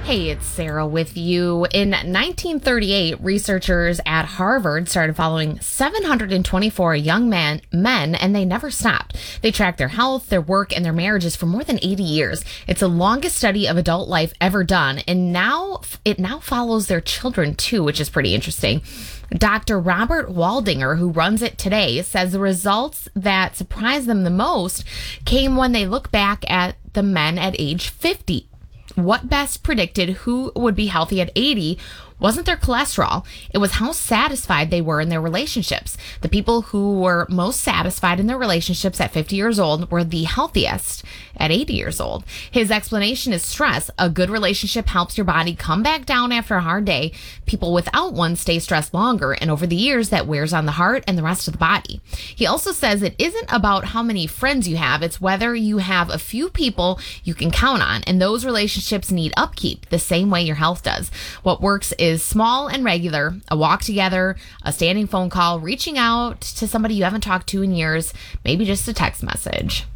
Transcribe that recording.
Hey, it's Sarah with you. In 1938, researchers at Harvard started following 724 young men, and they never stopped. They tracked their health, their work, and their marriages for more than 80 years. It's the longest study of adult life ever done, and it now follows their children too, which is pretty interesting. Dr. Robert Waldinger, who runs it today, says the results that surprised them the most came when they look back at the men at age 50. What best predicted who would be healthy at 80 wasn't their cholesterol. It was how satisfied they were in their relationships. The people who were most satisfied in their relationships at 50 years old were the healthiest at 80 years old. His explanation is stress. A good relationship helps your body come back down after a hard day. People without one stay stressed longer, and over the years that wears on the heart and the rest of the body. He also says it isn't about how many friends you have, it's whether you have a few people you can count on, and those relationships need upkeep the same way your health does. What works is small and regular, a walk together, a standing phone call, reaching out to somebody you haven't talked to in years, maybe just a text message.